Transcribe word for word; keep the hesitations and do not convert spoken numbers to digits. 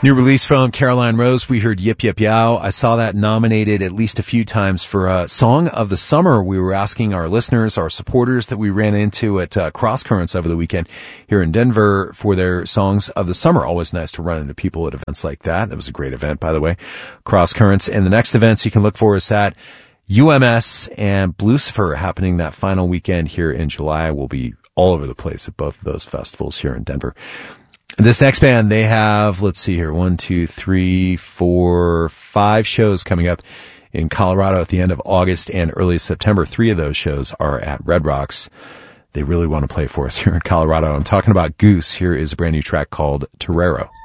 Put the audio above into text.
New release from Caroline Rose. We heard Yip Yip Yow. I saw that nominated at least a few times for uh, Song of the Summer. We were asking our listeners, our supporters that we ran into at uh, Cross Currents over the weekend here in Denver for their Songs of the Summer. Always nice to run into people at events like that. That was a great event, by the way. Cross Currents. And the next events you can look for is at U M S and Blucifer, happening that final weekend here in July. We'll be all over the place at both of those festivals here in Denver. This next band, they have, let's see here, one, two, three, four, five shows coming up in Colorado at the end of August and early September. Three of those shows are at Red Rocks. They really want to play for us here in Colorado. I'm talking about Goose. Here is a brand new track called Torero.